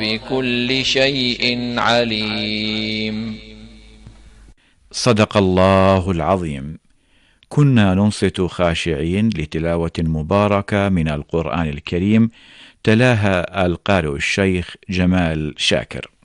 بكل شيء عليم. صدق الله العظيم. كنا ننصت خاشعين لتلاوة مباركة من القرآن الكريم، تلاها القارئ الشيخ جمال شاكر.